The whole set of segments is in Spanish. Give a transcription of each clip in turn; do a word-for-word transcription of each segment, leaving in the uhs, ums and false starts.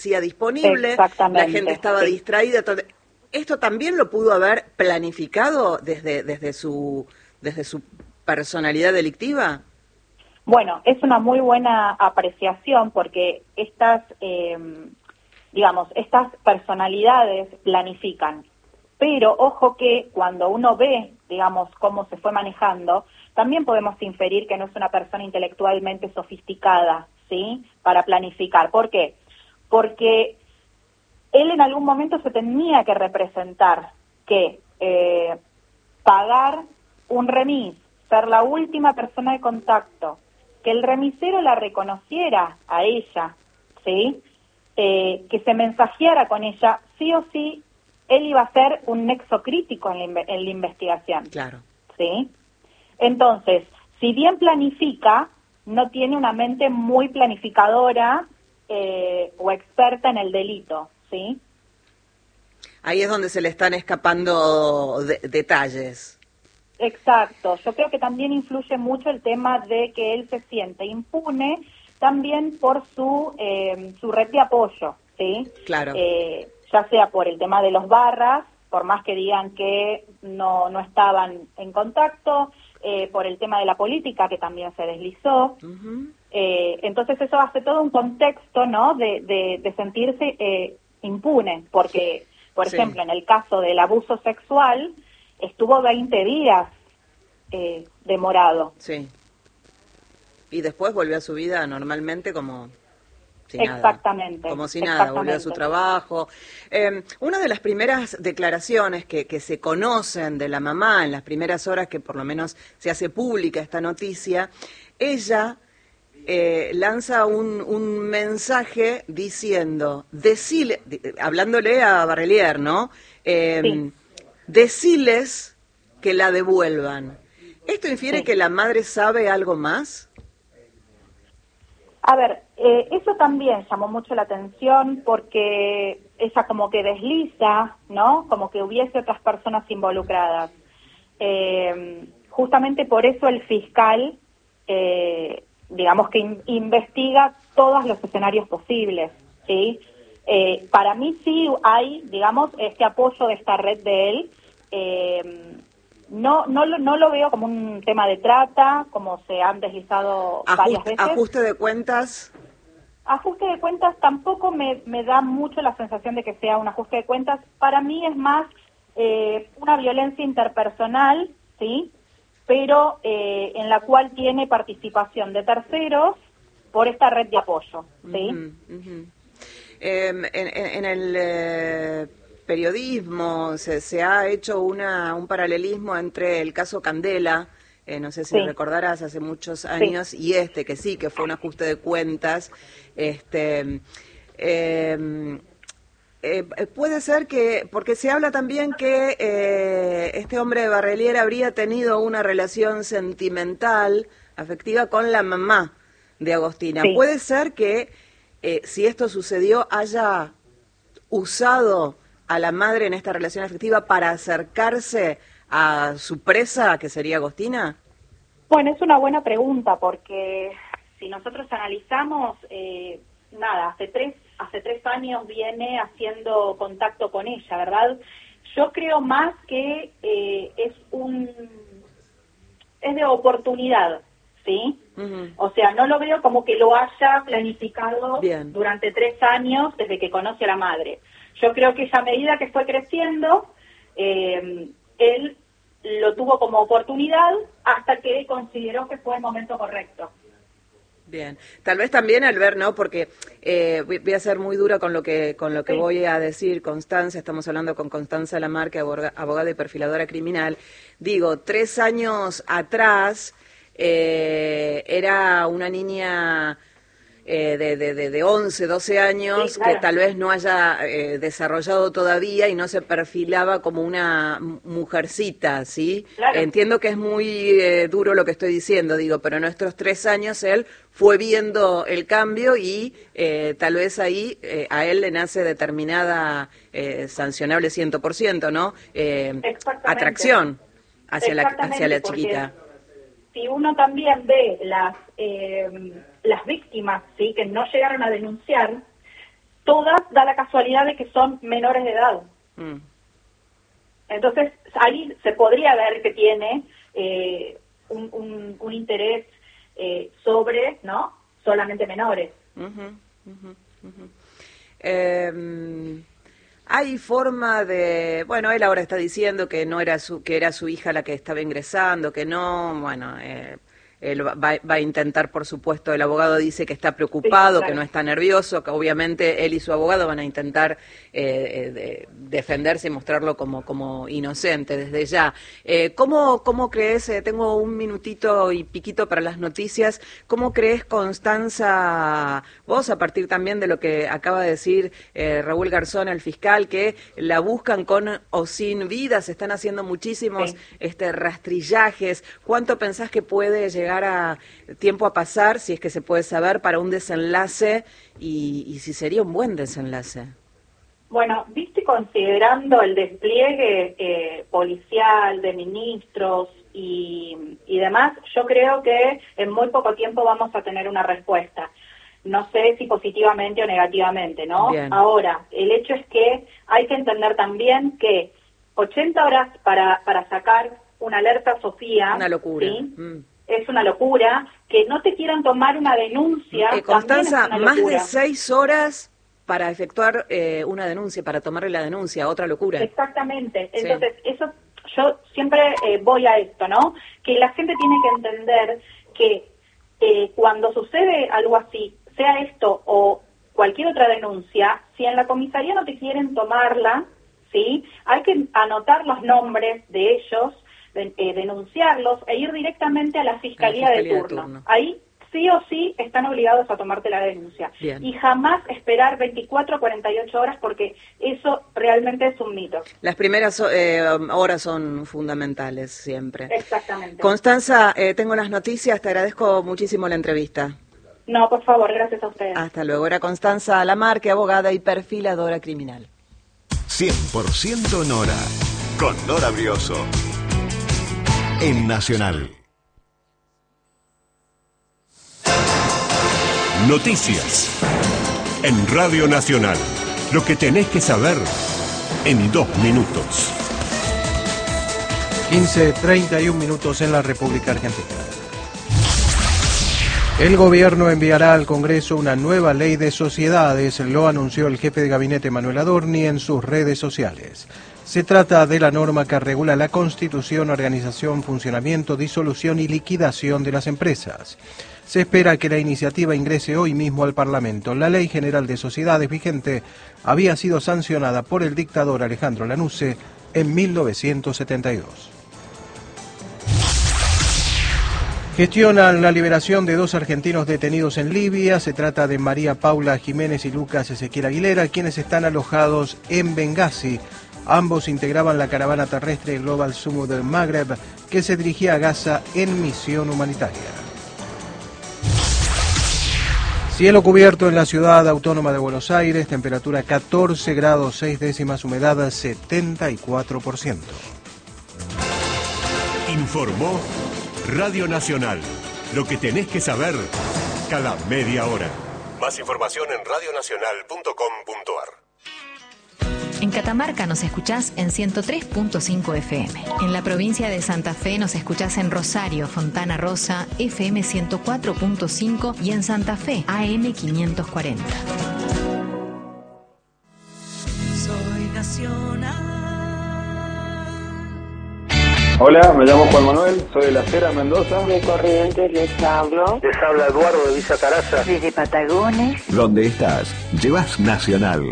disponible, la gente estaba sí. distraída. Todo. ¿Esto también lo pudo haber planificado desde, desde, su, desde su personalidad delictiva? Bueno, es una muy buena apreciación porque estas, eh, digamos, estas personalidades planifican. Pero ojo que cuando uno ve, digamos, cómo se fue manejando, también podemos inferir que no es una persona intelectualmente sofisticada, ¿sí? Para planificar. ¿Por qué? Porque él en algún momento se tenía que representar que eh, pagar un remis, ser la última persona de contacto, que el remisero la reconociera a ella, ¿sí? Eh, que se mensajeara con ella, sí o sí, él iba a ser un nexo crítico en la, en la investigación. Claro. ¿Sí? Entonces, si bien planifica, no tiene una mente muy planificadora eh, o experta en el delito, ¿sí? Ahí es donde se le están escapando de, detalles. Exacto. Yo creo que también influye mucho el tema de que él se siente impune también por su eh, su red de apoyo, ¿sí? Claro. Eh, ya sea por el tema de los barras, por más que digan que no, no estaban en contacto, eh, por el tema de la política, que también se deslizó. Uh-huh. Eh, entonces eso hace todo un contexto, ¿no?, de, de, de sentirse eh, impune, porque, por sí. ejemplo, en el caso del abuso sexual, estuvo veinte días eh, demorado. Sí. Y después volvió a su vida normalmente como... Sin exactamente. Nada, como si nada, volvió a su trabajo. Eh, una de las primeras declaraciones que, que se conocen de la mamá, en las primeras horas que por lo menos se hace pública esta noticia, ella eh, lanza un, un mensaje diciendo, decile, hablándole a Barrelier, ¿no? Eh, sí. Deciles que la devuelvan. ¿Esto infiere sí. que la madre sabe algo más? A ver, eh, eso también llamó mucho la atención porque ella como que desliza, ¿no? Como que hubiese otras personas involucradas. Eh, justamente por eso el fiscal, eh, digamos que in- investiga todos los escenarios posibles, ¿sí? Eh, para mí sí hay, digamos, este apoyo de esta red de él. Eh, No, no, lo, no lo veo como un tema de trata, como se han deslizado Ajuste, varias veces. ¿Ajuste de cuentas? Ajuste de cuentas tampoco me, me da mucho la sensación de que sea un ajuste de cuentas. Para mí es más eh, una violencia interpersonal, ¿sí? Pero eh, en la cual tiene participación de terceros por esta red de apoyo, ¿sí? Uh-huh, uh-huh. Eh, en, en el... Eh... periodismo, se, se ha hecho una, un paralelismo entre el caso Candela, eh, no sé si sí. recordarás, hace muchos años, sí. y este, que sí, que fue un ajuste de cuentas. Este, eh, eh, puede ser que, porque se habla también que eh, este hombre de Barrelier habría tenido una relación sentimental, afectiva, con la mamá de Agostina. Sí. Puede ser que, eh, si esto sucedió, haya usado a la madre en esta relación afectiva para acercarse a su presa, que sería Agostina? Bueno, es una buena pregunta, porque si nosotros analizamos, eh, nada, hace tres, hace tres años viene haciendo contacto con ella, ¿verdad? Yo creo más que eh, es un, es de oportunidad, ¿sí? Uh-huh. O sea, no lo veo como que lo haya planificado Bien. durante tres años desde que conoce a la madre. Yo creo que a medida que fue creciendo, eh, él lo tuvo como oportunidad hasta que consideró que fue el momento correcto. Bien, tal vez también al ver, ¿no? Porque eh, voy a ser muy dura con lo que con lo que sí. voy a decir, Constanza, estamos hablando con Constanza Lamarque, abogada y perfiladora criminal. Digo, tres años atrás eh, era una niña... Eh, de, de, de, de once, doce años, sí, claro. que tal vez no haya eh, desarrollado todavía y no se perfilaba como una mujercita, ¿sí? Claro. Entiendo que es muy eh, duro lo que estoy diciendo, digo, pero en nuestros tres años él fue viendo el cambio y eh, tal vez ahí eh, a él le nace determinada, eh, sancionable cien por ciento, ¿no? Eh, atracción hacia la, hacia la chiquita. Si uno también ve las eh, las víctimas, sí, que no llegaron a denunciar, todas da la casualidad de que son menores de edad. Mm. Entonces, ahí se podría ver que tiene eh, un, un, un interés eh, sobre, ¿no?, solamente menores. Uh-huh, uh-huh, uh-huh. Eh, hay forma de, bueno, él ahora está diciendo que no era su, que era su hija la que estaba ingresando, que no, bueno, eh, él va, va a intentar, por supuesto, el abogado dice que está preocupado, sí, claro, que no está nervioso, que obviamente él y su abogado van a intentar eh, de, defenderse y mostrarlo como, como inocente desde ya. Eh, ¿cómo, ¿Cómo crees, eh, tengo un minutito y piquito para las noticias, cómo crees, Constanza, vos, a partir también de lo que acaba de decir eh, Raúl Garzón, el fiscal, que la buscan con o sin vida, se están haciendo muchísimos sí. este, rastrillajes, ¿cuánto pensás que puede llegar a tiempo a pasar, si es que se puede saber, para un desenlace y, y si sería un buen desenlace? Bueno, viste, considerando el despliegue eh, policial de ministros y, y demás, yo creo que en muy poco tiempo vamos a tener una respuesta. No sé si positivamente o negativamente, ¿no? Bien. Ahora, el hecho es que hay que entender también que ochenta horas para, para sacar una alerta Sofía... Una locura. ¿sí? Mm. Es una locura. Que no te quieran tomar una denuncia. Eh, Constanza, más de seis horas para efectuar eh, una denuncia, para tomarle la denuncia, otra locura. Exactamente. Entonces, sí. eso yo siempre eh, voy a esto, ¿no? Que la gente tiene que entender que eh, cuando sucede algo así, sea esto o cualquier otra denuncia, si en la comisaría no te quieren tomarla, ¿sí? Hay que anotar los nombres de ellos, de, eh, denunciarlos e ir directamente a la fiscalía, a la fiscalía de, turno. de turno. Ahí sí o sí están obligados a tomarte la denuncia. Bien. Y jamás esperar veinticuatro a cuarenta y ocho horas, porque eso realmente es un mito. Las primeras eh, horas son fundamentales siempre. Exactamente. Constanza, eh, tengo las noticias, te agradezco muchísimo la entrevista. No, por favor, gracias a ustedes. Hasta luego. Era Constanza Lamarque, abogada y perfiladora criminal. cien por ciento Nora, con Nora Brioso, en Nacional. Noticias en Radio Nacional. Lo que tenés que saber en dos minutos. quince treinta y un minutos en la República Argentina. El gobierno enviará al Congreso una nueva ley de sociedades, lo anunció el jefe de gabinete Manuel Adorni en sus redes sociales. Se trata de la norma que regula la constitución, organización, funcionamiento, disolución y liquidación de las empresas. Se espera que la iniciativa ingrese hoy mismo al Parlamento. La Ley General de Sociedades vigente había sido sancionada por el dictador Alejandro Lanusse en mil novecientos setenta y dos. Gestionan la liberación de dos argentinos detenidos en Libia. Se trata de María Paula Jiménez y Lucas Ezequiel Aguilera, quienes están alojados en Bengasi. Ambos integraban la caravana terrestre Global Summit del Magreb, que se dirigía a Gaza en misión humanitaria. Cielo cubierto en la ciudad autónoma de Buenos Aires, temperatura catorce grados seis décimas, humedad setenta y cuatro por ciento. Informó Radio Nacional. Lo que tenés que saber cada media hora. Más información en radio nacional punto com punto a r. En Catamarca nos escuchás en ciento tres punto cinco F M. En la provincia de Santa Fe nos escuchás en Rosario, Fontana Rosa, F M ciento cuatro punto cinco y en Santa Fe, A M quinientos cuarenta. Soy nacional. Hola, me llamo Juan Manuel, soy de La Cera, Mendoza. De Corrientes les hablo. Les habla Eduardo de Villa Caraza. Desde Patagones. ¿Dónde estás? Llevas Nacional.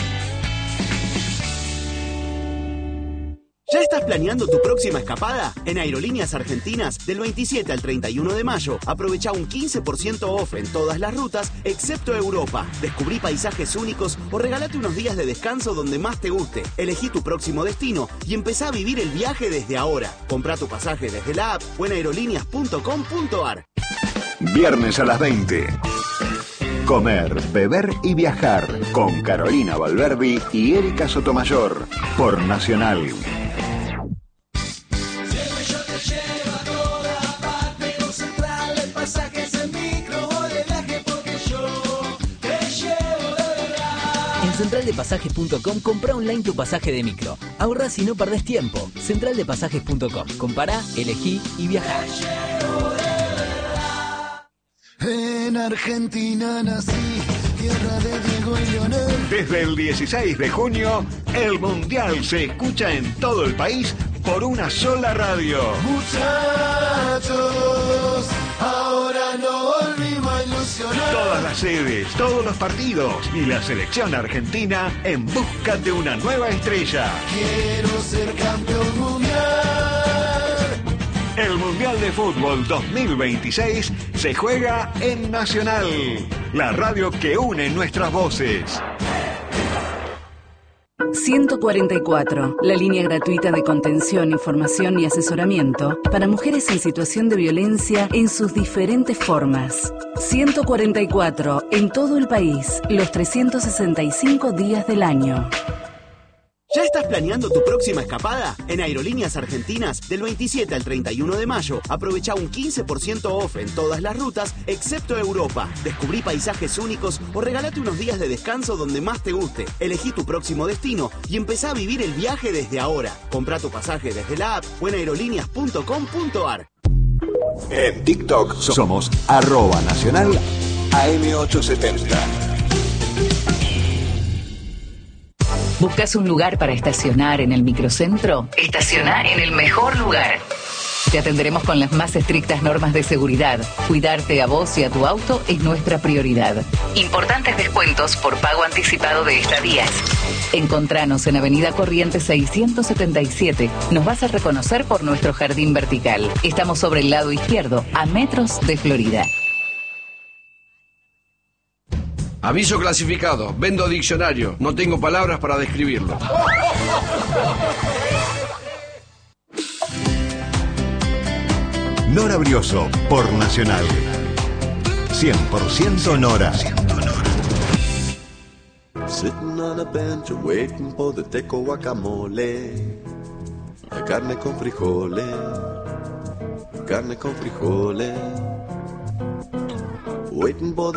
¿Ya estás planeando tu próxima escapada? En Aerolíneas Argentinas, del veintisiete al treinta y uno de mayo, aprovecha un quince por ciento off en todas las rutas, excepto Europa. Descubrí paisajes únicos o regalate unos días de descanso donde más te guste. Elegí tu próximo destino y empezá a vivir el viaje desde ahora. Comprá tu pasaje desde la app o en aerolíneas punto com punto a r. Viernes a las veinte. Comer, beber y viajar con Carolina Valverdi y Erika Sotomayor por Nacional. central de pasajes punto com, comprá online tu pasaje de micro. Ahorrás y no perdés tiempo. central de pasajes punto com. Compará, elegí y viajá. En Argentina nací, tierra de Diego y Leonel. Desde el dieciséis de junio, el Mundial se escucha en todo el país por una sola radio. Muchachos, ahora no volvimos a ilusionar. Todas las sedes, todos los partidos y la selección argentina en busca de una nueva estrella. Quiero ser campeón mundial. El Mundial de Fútbol dos mil veintiséis se juega en Nacional, la radio que une nuestras voces. ciento cuarenta y cuatro, la línea gratuita de contención, información y asesoramiento para mujeres en situación de violencia en sus diferentes formas. ciento cuarenta y cuatro, en todo el país, los trescientos sesenta y cinco días del año. ¿Ya estás planeando tu próxima escapada? En Aerolíneas Argentinas, del veintisiete al treinta y uno de mayo, aprovecha un quince por ciento off en todas las rutas, excepto Europa. Descubrí paisajes únicos o regalate unos días de descanso donde más te guste. Elegí tu próximo destino y empezá a vivir el viaje desde ahora. Comprá tu pasaje desde la app o en aerolíneas punto com punto ar. En TikTok somos arroba nacional A M ochocientos setenta. ¿Buscas un lugar para estacionar en el microcentro? Estaciona en el mejor lugar. Te atenderemos con las más estrictas normas de seguridad. Cuidarte a vos y a tu auto es nuestra prioridad. Importantes descuentos por pago anticipado de estadías. Encontranos en Avenida Corrientes seiscientos setenta y siete. Nos vas a reconocer por nuestro jardín vertical. Estamos sobre el lado izquierdo, a metros de Florida. Aviso clasificado, vendo diccionario, no tengo palabras para describirlo. Nora Brioso, por Nacional. cien por ciento Nora. Sitting on a bench waiting for the teco guacamole. La carne con frijoles. Carne con frijoles. Waiting for the